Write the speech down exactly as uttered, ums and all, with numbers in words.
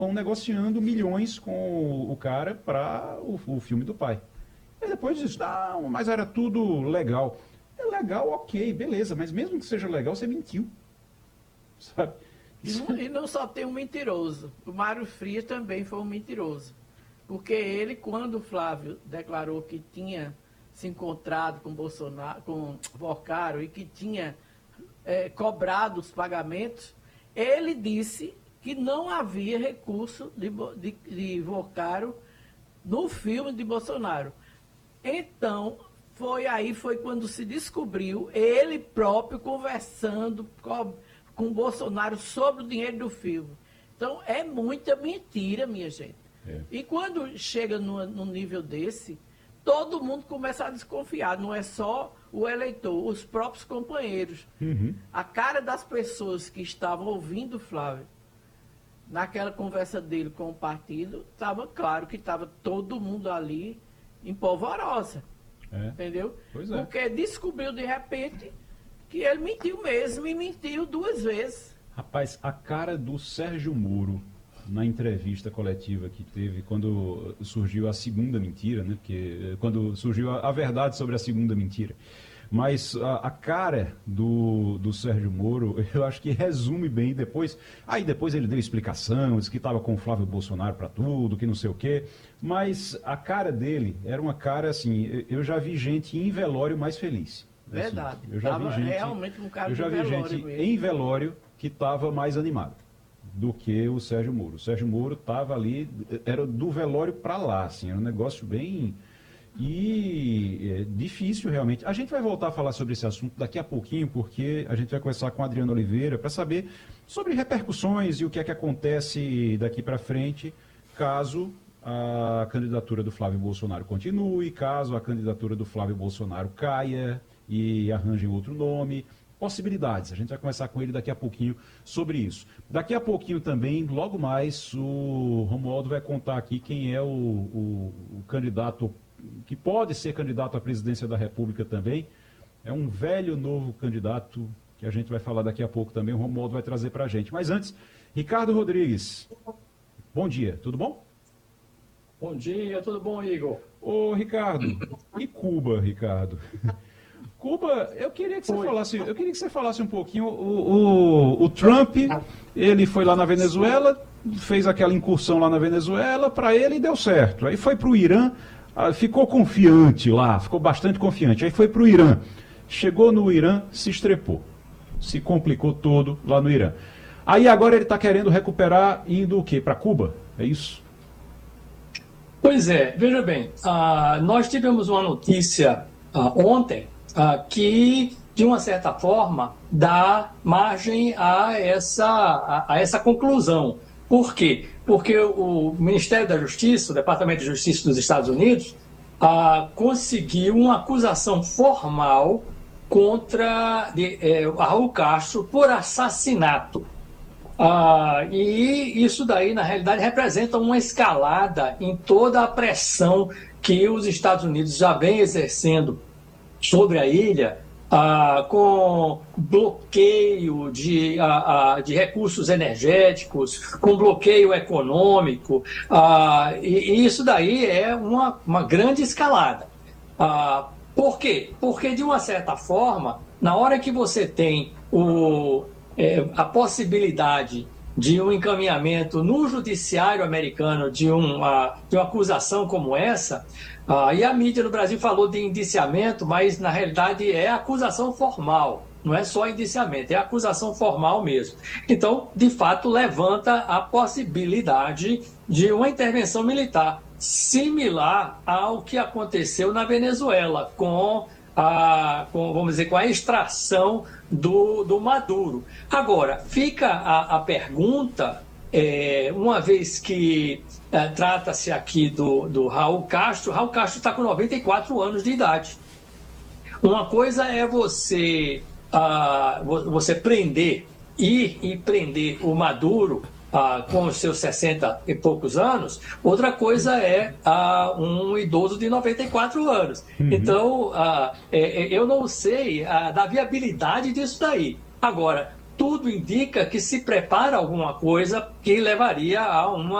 negociando milhões com o cara para o, o filme do pai. E depois diz, não, mas era tudo legal. É legal, ok, beleza, mas mesmo que seja legal, você mentiu. Sabe? E não, e não só tem um mentiroso. O Mário Frias também foi um mentiroso. Porque ele, quando o Flávio declarou que tinha se encontrado com Bolsonaro, com Vocaro e que tinha é, cobrado os pagamentos, ele disse que não havia recurso de, de, de Vocaro no filme de Bolsonaro. Então, foi aí foi quando se descobriu ele próprio conversando com, com Bolsonaro sobre o dinheiro do filme. Então, é muita mentira, minha gente. É. E quando chega no, no nível desse, todo mundo começa a desconfiar. Não é só o eleitor, os próprios companheiros. Uhum. A cara das pessoas que estavam ouvindo o Flávio, naquela conversa dele com o partido, estava claro que estava todo mundo ali em polvorosa. É. Entendeu? Pois é. Porque descobriu de repente que ele mentiu mesmo e mentiu duas vezes. Rapaz, a cara do Sérgio Moro na entrevista coletiva que teve quando surgiu a segunda mentira, né? Porque quando surgiu a, a verdade sobre a segunda mentira. Mas a, a cara do, do Sérgio Moro, eu acho que resume bem depois. Aí depois ele deu explicação, disse que estava com o Flávio Bolsonaro para tudo, que não sei o quê. Mas a cara dele era uma cara assim, eu já vi gente em velório mais feliz. Assim, verdade. Eu já tava vi gente, realmente um cara eu já vi gente mesmo. em velório que estava mais animado do que o Sérgio Moro. O Sérgio Moro estava ali, era do velório para lá, assim, era um negócio bem... E é difícil realmente. A gente vai voltar a falar sobre esse assunto daqui a pouquinho, porque a gente vai conversar com a Adriana Oliveira para saber sobre repercussões e o que é que acontece daqui para frente, caso a candidatura do Flávio Bolsonaro continue, caso a candidatura do Flávio Bolsonaro caia e arranjem outro nome. Possibilidades. A gente vai conversar com ele daqui a pouquinho sobre isso. Daqui a pouquinho também, logo mais, o Romualdo vai contar aqui quem é o, o, o candidato que pode ser candidato à presidência da República também. É um velho novo candidato que a gente vai falar daqui a pouco também. O Romualdo vai trazer para a gente. Mas antes, Ricardo Rodrigues. Bom dia, tudo bom? Bom dia, tudo bom, Igor? Ô, Ricardo, e Cuba, Ricardo? Cuba, eu queria que você falasse, eu queria que você falasse um pouquinho. O, o, o Trump, ele foi lá na Venezuela, fez aquela incursão lá na Venezuela, para ele deu certo. Aí foi para o Irã, ficou confiante lá, ficou bastante confiante. Aí foi para o Irã, chegou no Irã, se estrepou, se complicou todo lá no Irã. Aí agora ele está querendo recuperar, indo o quê? Para Cuba? É isso? Pois é, veja bem, uh, nós tivemos uma notícia uh, ontem uh, que, de uma certa forma, dá margem a essa, a, a essa conclusão. Por quê? Porque o Ministério da Justiça, o Departamento de Justiça dos Estados Unidos, uh, conseguiu uma acusação formal contra de, eh, Raul Castro por assassinato. Ah, e isso daí, na realidade, representa uma escalada em toda a pressão que os Estados Unidos já vem exercendo sobre a ilha, ah, com bloqueio de, ah, ah, de recursos energéticos, com bloqueio econômico, ah, e, e isso daí é uma, uma grande escalada. Ah, por quê? Porque, de uma certa forma, na hora que você tem o... É, a possibilidade de um encaminhamento no judiciário americano de uma, de uma acusação como essa, ah, e a mídia no Brasil falou de indiciamento, mas na realidade é acusação formal, não é só indiciamento, é acusação formal mesmo. Então, de fato, levanta a possibilidade de uma intervenção militar, similar ao que aconteceu na Venezuela, com a, com, vamos dizer, com a extração do, do Maduro. Agora, fica a, a pergunta, é, uma vez que é, trata-se aqui do, do Raul Castro, Raul Castro está com noventa e quatro anos de idade. Uma coisa é você, ah, você prender, ir e prender o Maduro Ah, com os seus sessenta e poucos anos, outra coisa é ah, um idoso de noventa e quatro anos. Uhum. Então, ah, é, eu não sei ah, da viabilidade disso daí. Agora, tudo indica que se prepara alguma coisa que levaria a uma